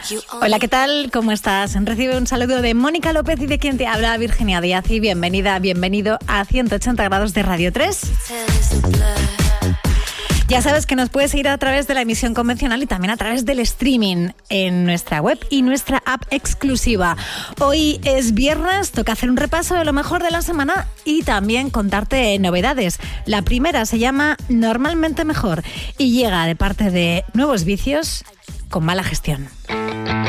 Hola, ¿qué tal? ¿Cómo estás? Recibe un saludo de Mónica López y de quien te habla, Virginia Díaz. Y bienvenido a 180 grados de Radio 3. Ya sabes que nos puedes seguir a través de la emisión convencional y también a través del streaming en nuestra web y nuestra app exclusiva. Hoy es viernes, toca hacer un repaso de lo mejor de la semana y también contarte novedades. La primera se llama Normalmente Mejor y llega de parte de Nuevos Vicios con Mala Gestión.